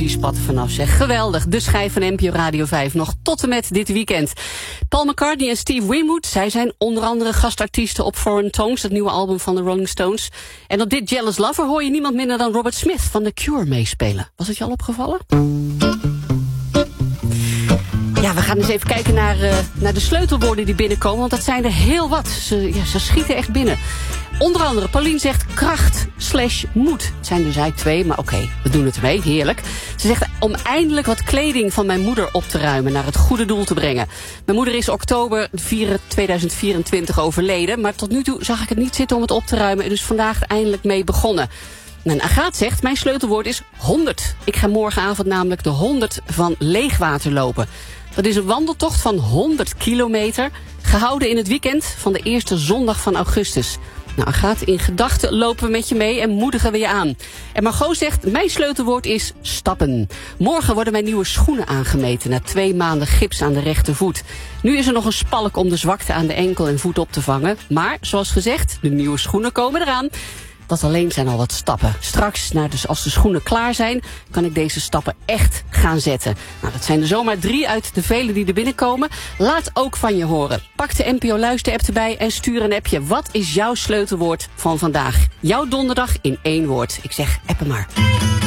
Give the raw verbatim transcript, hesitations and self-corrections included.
spat er vanaf, zeg. Geweldig. De schijf van N P O Radio vijf nog tot en met dit weekend. Paul McCartney en Steve Winwood, zij zijn onder andere gastartiesten op Foreign Tongues, het nieuwe album van de Rolling Stones. En op dit Jealous Lover hoor je niemand minder dan Robert Smith van The Cure meespelen. Was het je al opgevallen? Ja, we gaan eens even kijken naar, uh, naar de sleutelwoorden die binnenkomen, want dat zijn er heel wat. Ze, ja, ze schieten echt binnen. Onder andere, Paulien zegt kracht slash moed. Het zijn dus eigenlijk twee, maar oké, okay, we doen het ermee, heerlijk. Ze zegt om eindelijk wat kleding van mijn moeder op te ruimen, naar het goede doel te brengen. Mijn moeder is oktober tweeduizend vierentwintig overleden, maar tot nu toe zag ik het niet zitten om het op te ruimen, dus vandaag eindelijk mee begonnen. En Agaat zegt, mijn sleutelwoord is honderd. Ik ga morgenavond namelijk de honderd van Leegwater lopen. Dat is een wandeltocht van honderd kilometer, gehouden in het weekend van de eerste zondag van augustus. Nou, Agaat, in gedachten lopen we met je mee en moedigen we je aan. En Margot zegt, mijn sleutelwoord is stappen. Morgen worden mijn nieuwe schoenen aangemeten na twee maanden gips aan de rechtervoet. Nu is er nog een spalk om de zwakte aan de enkel en voet op te vangen. Maar, zoals gezegd, de nieuwe schoenen komen eraan. Dat alleen zijn al wat stappen. Straks, nou, dus als de schoenen klaar zijn, kan ik deze stappen echt gaan zetten. Nou, dat zijn er zomaar drie uit de vele die er binnenkomen. Laat ook van je horen. Pak de N P O Luister-app erbij en stuur een appje. Wat is jouw sleutelwoord van vandaag? Jouw donderdag in één woord. Ik zeg, appen maar.